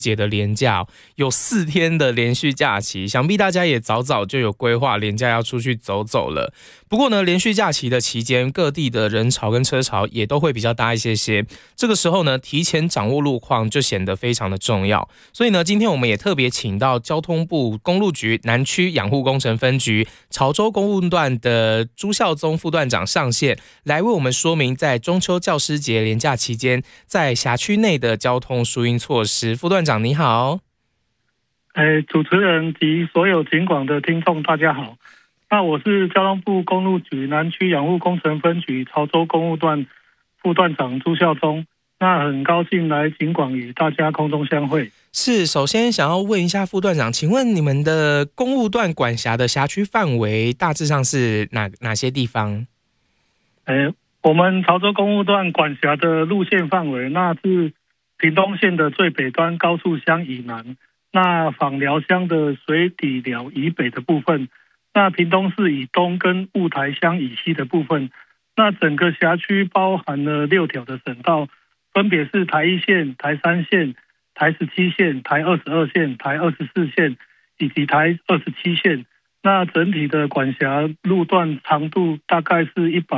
节的连假，有4天的连续假期，想必大家也早早就有规划连假要出去走走了。不过呢，连续假期的期间，各地的人潮跟车潮也都会比较大一些。这个时候呢，提前掌握路况就显得非常的重要。所以呢，今天我们也特别请到交通部公路局南区养护工程分局潮州公路段的朱孝宗副段长上线，来为我们说明在中秋教师节连假期间，在辖区内的交通疏运措施。副段长你好。 主持人及所有警广的听众大家好，那我是交通部公路局南区养护工程分局潮州公路段副段长朱孝宗，那很高兴来警广与大家空中相会。 是，首先想要问一下副段长，请问你们的公路段管辖的辖区范围大致上是哪些地方？ 我们潮州公路段管辖的路线范围，那是屏东县的最北端高树乡以南，那枋寮乡的水底寮以北的部分，那屏东市以东跟雾台乡以西的部分。那整个辖区包含了6条的省道，分别是台1线、台3线、台17线、台22线、台24线以及台27线。那整体的管辖路段长度大概是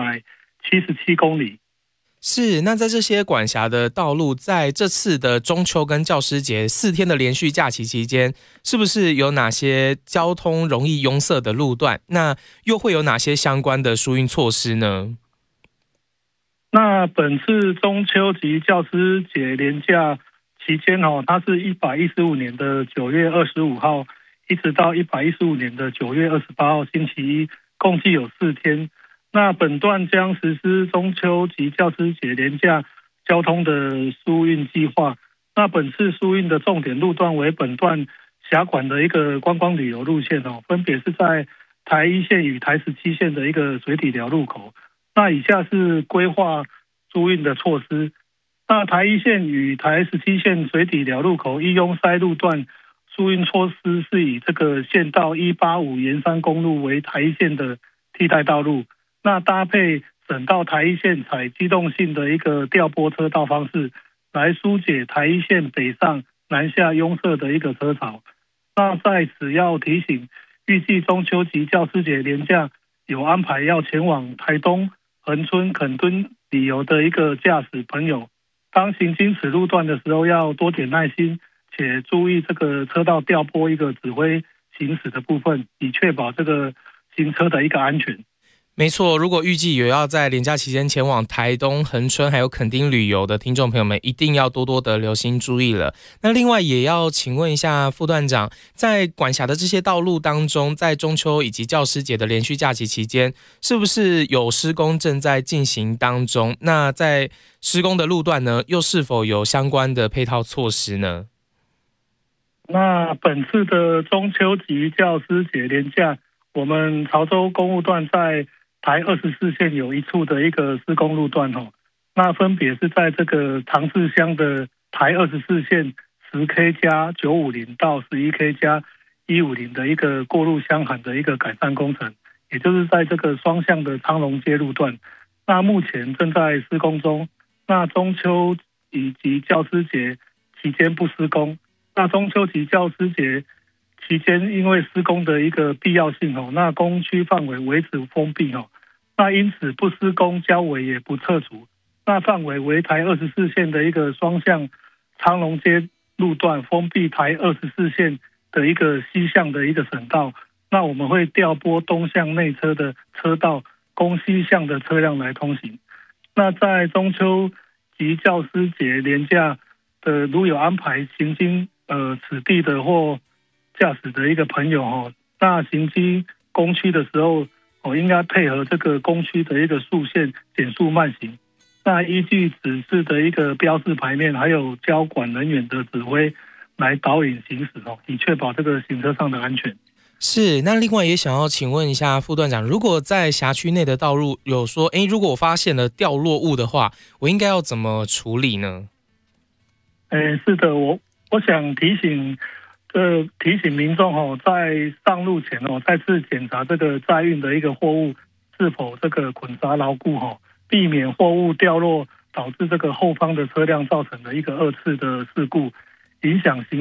177公里。 是，那在这些管辖的道路，在这次的中秋跟教师节4天的连续假期期间，是不是有哪些交通容易拥塞的路段？那又会有哪些相关的疏运措施呢？ 那本次中秋及教师节连假期间，它是115年的9月25号，一直到115年的9月28号星期一，共计有4天。那本段将实施中秋及教师节连假交通的疏运计划。那本次疏运的重点路段为本段辖管的一个观光旅游路线，分别是在台1线与台17线的一个水底寮路口。那以下是规划疏运的措施。那台1线与台17线水底寮路口易拥塞路段疏运措施是以这个县道185沿山公路为台1线的替代道路。那搭配省道台1线采机动性的一个调拨车道方式，来疏解台1线北上南下拥塞的一个车潮。那在此要提醒，预计中秋及教师节连假有安排要前往台东、恒春、垦丁旅游的一个驾驶朋友，当行经此路段的时候，要多点耐心，且注意这个车道调拨一个指挥行驶的部分，以确保这个行车的一个安全。 没错，如果预计有要在连假期间前往台东、恒春还有垦丁旅游的听众朋友们，一定要多多的留心注意了。那另外也要请问一下副段长，在管辖的这些道路当中，在中秋以及教师节的连续假期期间，是不是有施工正在进行当中？那在施工的路段呢，又是否有相关的配套措施呢？ 那本次的中秋及教师节连假，我们潮州公路段在台24线有一处的一个施工路段，那分别是在这个唐氏乡的台24线10K 加950到11K 加150的一个过路相涵的一个改善工程，也就是在这个双向的昌隆街路段。那目前正在施工中。那中秋以及教师节期间不施工。那中秋及教师节期间因为施工的一个必要性，那工区范围维持封闭，那因此不施工交围也不撤除。那范围为台24线的一个双向昌隆街路段，封闭台24线的一个西向的一个省道。那我们会调拨东向内车的车道，供西向的车辆来通行。那在中秋及教师节连假的如有安排行经此地的或驾驶的一个朋友，那行经工区的时候，应该配合这个工区的一个速限减速慢行。那依据指示的一个标示牌面，还有交管人员的指挥来导引行驶，以确保这个行车上的安全。 是，那另外也想要请问一下副段长，如果在辖区内的道路有说，如果我发现了掉落物的话，我应该要怎么处理呢？ 是的，我想提醒民众，在上路前再次检查这个载运的一个货物是否这个捆扎牢固，避免货物掉落导致这个后方的车辆造成的一个2次的事故，影响行